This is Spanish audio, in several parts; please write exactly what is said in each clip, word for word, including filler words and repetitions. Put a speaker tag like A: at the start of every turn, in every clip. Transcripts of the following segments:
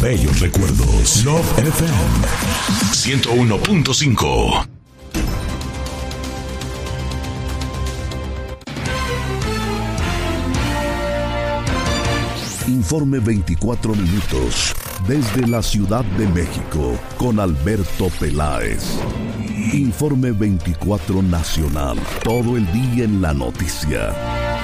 A: bellos recuerdos. Love F M ciento uno punto cinco. Informe veinticuatro minutos desde la Ciudad de México con Alberto Peláez. Informe veinticuatro Nacional, todo el día en la noticia.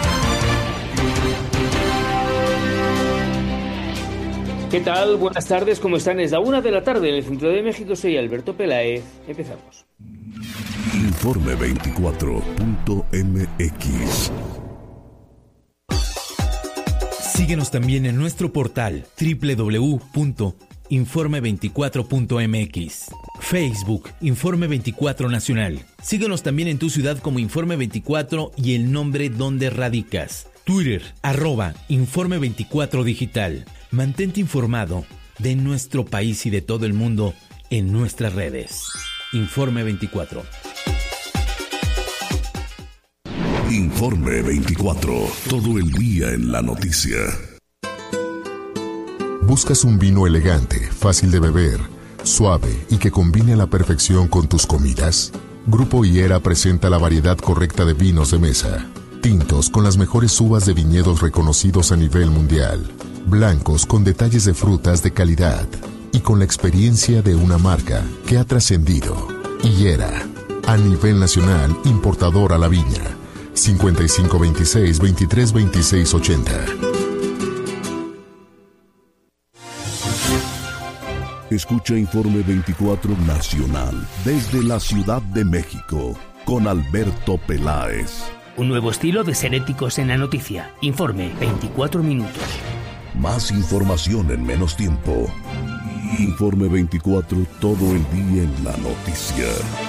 B: ¿Qué tal? Buenas tardes, ¿cómo están? Es la una de la tarde en el centro de México. Soy Alberto Peláez. Empezamos.
A: Informe veinticuatro punto m x.
C: Síguenos también en nuestro portal doble u doble u doble u punto informe veinticuatro punto m x. Facebook, Informe veinticuatro Nacional. Síguenos también en tu ciudad como Informe veinticuatro y el nombre donde radicas. Twitter, arroba Informe veinticuatro Digital. Mantente informado de nuestro país y de todo el mundo en nuestras redes. Informe veinticuatro.
A: Informe veinticuatro, todo el día en la noticia.
D: ¿Buscas un vino elegante, fácil de beber, suave y que combine a la perfección con tus comidas? Grupo Higuera presenta la variedad correcta de vinos de mesa. Tintos con las mejores uvas de viñedos reconocidos a nivel mundial. Blancos con detalles de frutas de calidad. Y con la experiencia de una marca que ha trascendido. Higuera, a nivel nacional, importador a la viña. cincuenta y cinco veintiséis veintitrés veintiséis ochenta.
A: Escucha Informe veinticuatro Nacional desde la Ciudad de México con Alberto Peláez.
B: Un nuevo estilo de ser éticos en la noticia. Informe veinticuatro minutos.
A: Más información en menos tiempo. Informe veinticuatro, todo el día en la noticia.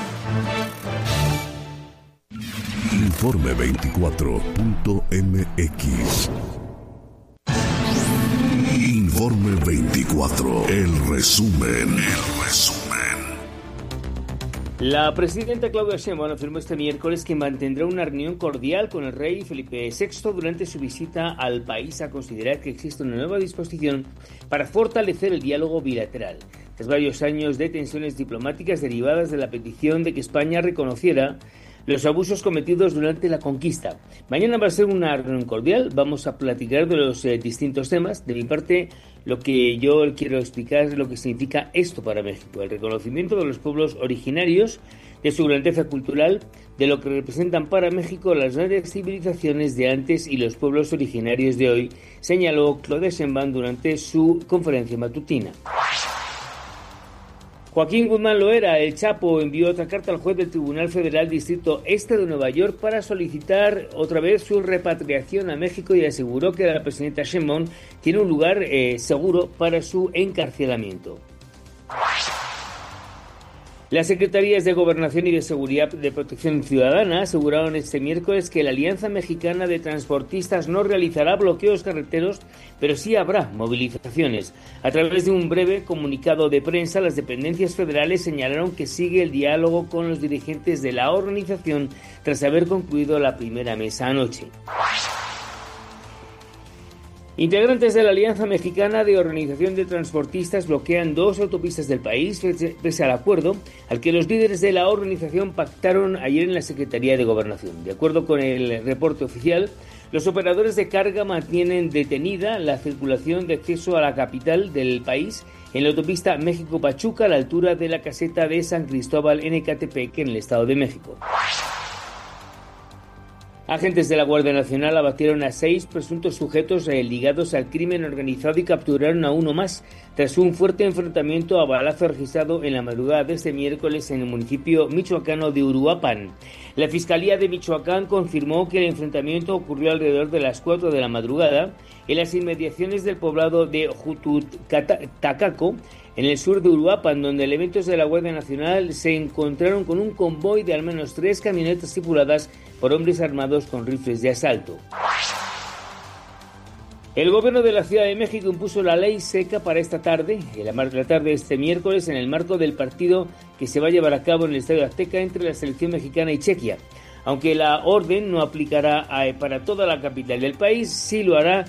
A: Informe veinticuatro punto m x. Informe veinticuatro, el resumen, el resumen.
B: La presidenta Claudia Sheinbaum afirmó este miércoles que mantendrá una reunión cordial con el rey Felipe sexto durante su visita al país, a considerar que existe una nueva disposición para fortalecer el diálogo bilateral. Tras varios años de tensiones diplomáticas derivadas de la petición de que España reconociera los abusos cometidos durante la conquista. Mañana va a ser una reunión cordial, vamos a platicar de los eh, distintos temas. De mi parte, lo que yo quiero explicar es lo que significa esto para México, el reconocimiento de los pueblos originarios, de su grandeza cultural, de lo que representan para México las grandes civilizaciones de antes y los pueblos originarios de hoy, señaló Claudia Sheinbaum durante su conferencia matutina. Joaquín Guzmán Loera, el Chapo, envió otra carta al juez del Tribunal Federal Distrito Este de Nueva York para solicitar otra vez su repatriación a México y aseguró que la presidenta Sheinbaum tiene un lugar eh, seguro para su encarcelamiento. Las Secretarías de Gobernación y de Seguridad de Protección Ciudadana aseguraron este miércoles que la Alianza Mexicana de Transportistas no realizará bloqueos carreteros, pero sí habrá movilizaciones. A través de un breve comunicado de prensa, las dependencias federales señalaron que sigue el diálogo con los dirigentes de la organización tras haber concluido la primera mesa anoche. Integrantes de la Alianza Mexicana de Organización de Transportistas bloquean dos autopistas del país pese al acuerdo al que los líderes de la organización pactaron ayer en la Secretaría de Gobernación. De acuerdo con el reporte oficial, los operadores de carga mantienen detenida la circulación de acceso a la capital del país en la autopista México-Pachuca a la altura de la caseta de San Cristóbal en Ecatepec, en el Estado de México. Agentes de la Guardia Nacional abatieron a seis presuntos sujetos eh, ligados al crimen organizado y capturaron a uno más tras un fuerte enfrentamiento a balazo registrado en la madrugada de este miércoles en el municipio michoacano de Uruapan. La Fiscalía de Michoacán confirmó que el enfrentamiento ocurrió alrededor de las cuatro de la madrugada en las inmediaciones del poblado de Jututacaco, en el sur de Uruapan, donde elementos de la Guardia Nacional se encontraron con un convoy de al menos tres camionetas tripuladas por hombres armados con rifles de asalto. El gobierno de la Ciudad de México impuso la ley seca para esta tarde, en la tarde de este miércoles, en el marco del partido que se va a llevar a cabo en el Estadio Azteca entre la selección mexicana y Chequia. Aunque la orden no aplicará a, para toda la capital del país, sí lo hará